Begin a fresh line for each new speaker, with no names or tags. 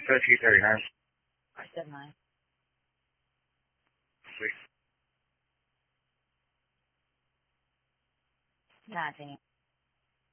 said 239.
I said 9.
Sweet.
Nah, dang it.